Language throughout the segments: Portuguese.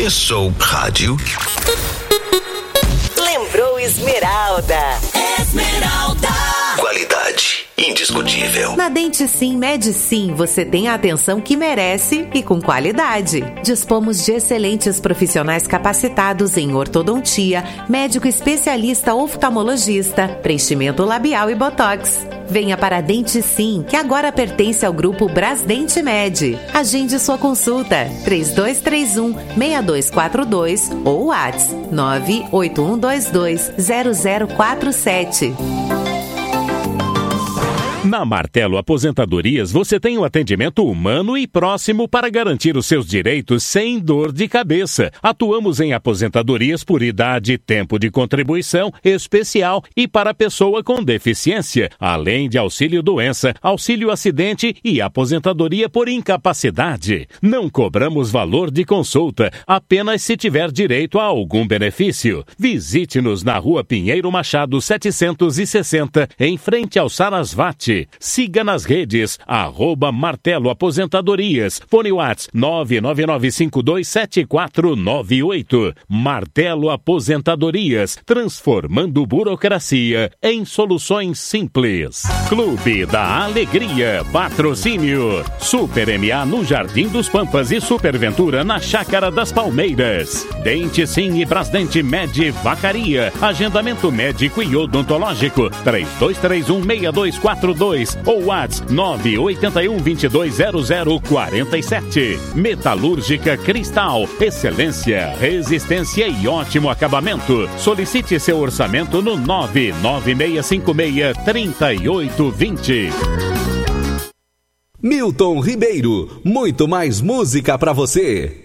Pensou rádio? Lembrou Esmeralda. Esmeralda. Qualidade indiscutível. Na Dente Sim, Med Sim, você tem a atenção que merece e com qualidade. Dispomos de excelentes profissionais capacitados em ortodontia, médico especialista oftalmologista, preenchimento labial e botox. Venha para a Dente Sim, que agora pertence ao grupo Brasdente Med. Agende sua consulta 3231-6242 ou WhatsApp 981220047. Na Martelo Aposentadorias, você tem um atendimento humano e próximo para garantir os seus direitos sem dor de cabeça. Atuamos em aposentadorias por idade, tempo de contribuição especial e para pessoa com deficiência, além de auxílio-doença, auxílio-acidente e aposentadoria por incapacidade. Não cobramos valor de consulta, apenas se tiver direito a algum benefício. Visite-nos na Rua Pinheiro Machado 760, em frente ao Sarasvati. Siga nas redes, @Martelo Aposentadorias. Fone WhatsApp 999527498. Martelo Aposentadorias, transformando burocracia em soluções simples. Clube da Alegria, patrocínio. Super MA no Jardim dos Pampas e Superventura na Chácara das Palmeiras. Dente Sim e Brasdente Med Vacaria. Agendamento médico e odontológico 3231-6242 ou WhatsApp 981-220047. Metalúrgica Cristal, excelência, resistência e ótimo acabamento. Solicite seu orçamento no 99656-3820. Milton Ribeiro, muito mais música pra você.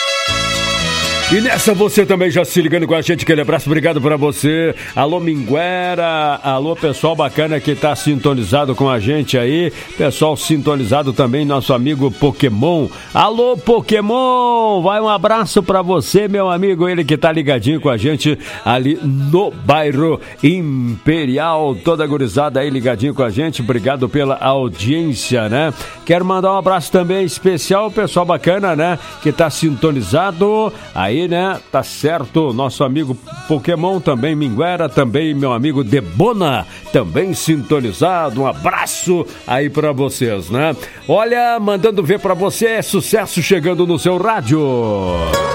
E nessa você também já se ligando com a gente, aquele abraço, obrigado pra você. Alô Minguera, alô pessoal bacana que tá sintonizado com a gente aí, pessoal sintonizado também, nosso amigo Pokémon. Alô Pokémon, vai um abraço pra você, meu amigo, ele que tá ligadinho com a gente ali no bairro Imperial, toda a gurizada aí ligadinho com a gente, obrigado pela audiência, né? Quero mandar um abraço também especial, pessoal bacana, né, que tá sintonizado aí, né? Tá certo, nosso amigo Pokémon também, Minguera, também meu amigo Debona, também sintonizado. Um abraço aí pra vocês, né? Olha, mandando ver pra você, é sucesso chegando no seu rádio.